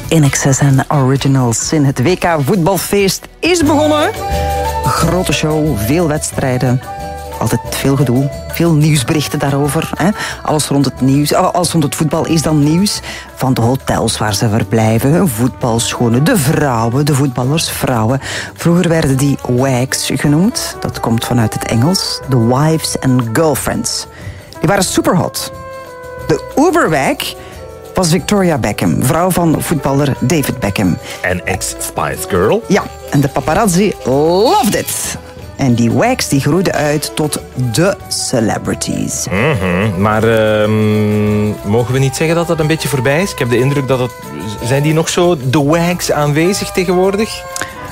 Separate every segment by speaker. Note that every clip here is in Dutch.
Speaker 1: INXS en Originals in het WK voetbalfeest is begonnen. Een grote show, veel wedstrijden. Altijd veel gedoe, veel nieuwsberichten daarover. Hè? Alles rond het voetbal is dan nieuws. Van de hotels waar ze verblijven, voetbalschoenen, de vrouwen, de voetballersvrouwen. Vroeger werden die wags genoemd. Dat komt vanuit het Engels. De wives and girlfriends. Die waren superhot. De uberwag was Victoria Beckham, vrouw van voetballer David Beckham.
Speaker 2: En ex-Spice Girl.
Speaker 1: Ja, en de paparazzi loved it. En die wags die groeiden uit tot de celebrities.
Speaker 2: Maar mogen we niet zeggen dat dat een beetje voorbij is? Ik heb de indruk dat het... Zijn die nog zo de wags aanwezig tegenwoordig?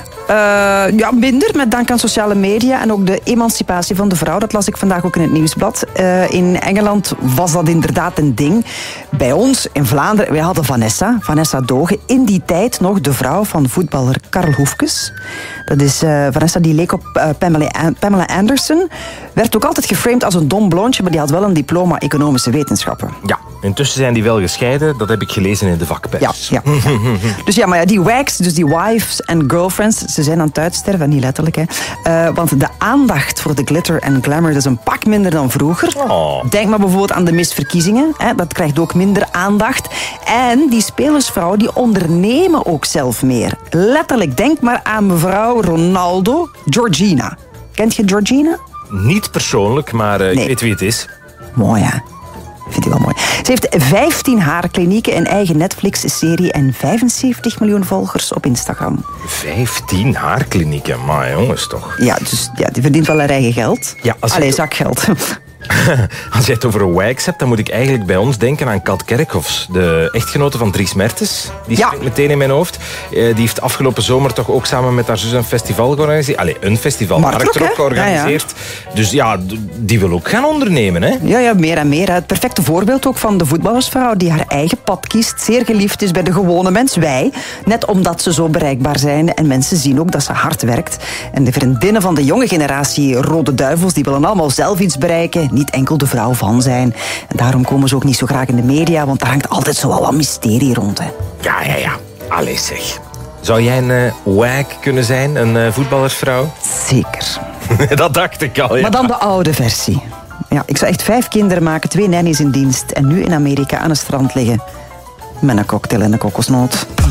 Speaker 1: Ja, minder, met dank aan sociale media en ook de emancipatie van de vrouw. Dat las ik vandaag ook in het nieuwsblad. In Engeland was dat inderdaad een ding. Bij ons in Vlaanderen, wij hadden Vanessa Doge, in die tijd nog de vrouw van voetballer Karl Hoefkes. Dat is Vanessa, die leek op Pamela Anderson. Werd ook altijd geframed als een dom blondje, maar die had wel een diploma economische wetenschappen.
Speaker 2: Ja, intussen zijn die wel gescheiden. Dat heb ik gelezen in de vakpers.
Speaker 1: Ja. Dus ja, maar ja, die wags, dus die wives and girlfriends, ze zijn aan het uitsterven, niet letterlijk. Hè. Want de aandacht voor de glitter en glamour dat is een pak minder dan vroeger.
Speaker 2: Oh.
Speaker 1: Denk maar bijvoorbeeld aan de misverkiezingen. Hè. Dat krijgt ook minder aandacht. En die spelersvrouwen die ondernemen ook zelf meer. Letterlijk, denk maar aan mevrouw Ronaldo, Georgina. Kent je Georgina?
Speaker 2: Niet persoonlijk, maar
Speaker 1: Nee.
Speaker 2: ik weet wie het is.
Speaker 1: Mooi, hè? Vind ik wel mooi. Ze heeft 15 haarklinieken, een eigen Netflix-serie en 75 miljoen volgers op Instagram.
Speaker 2: 15 haarklinieken, maar jongens toch.
Speaker 1: Ja, dus ja, die verdient wel haar eigen geld.
Speaker 2: Ja, als je
Speaker 1: Allee,
Speaker 2: het-
Speaker 1: zakgeld.
Speaker 2: Als je het over wags hebt, dan moet ik eigenlijk bij ons denken aan Kat Kerkhoffs. De echtgenote van Dries Mertens. Die
Speaker 1: Ja.
Speaker 2: springt meteen in mijn hoofd. Die heeft afgelopen zomer toch ook samen met haar zus een festival georganiseerd. Allee, een festival.
Speaker 1: Marktrok,
Speaker 2: Marktrok
Speaker 1: hè?
Speaker 2: georganiseerd. Dus ja, die wil ook gaan ondernemen, hè?
Speaker 1: Ja, meer en meer. Het perfecte voorbeeld ook van de voetballersvrouw die haar eigen pad kiest. Zeer geliefd is bij de gewone mens, wij. Net omdat ze zo bereikbaar zijn. En mensen zien ook dat ze hard werkt. En de vriendinnen van de jonge generatie Rode Duivels, die willen allemaal zelf iets bereiken. Niet enkel de vrouw van zijn. En daarom komen ze ook niet zo graag in de media, want daar hangt altijd zo wel wat mysterie rond. Hè.
Speaker 2: Ja. Allee zeg. Zou jij een wag kunnen zijn, een voetballersvrouw?
Speaker 1: Zeker.
Speaker 2: Dat dacht ik al, ja.
Speaker 1: Maar dan de oude versie. Ja, ik zou echt 5 kinderen maken, 2 nannies in dienst. En nu in Amerika aan het strand liggen. Met een cocktail en een kokosnoot.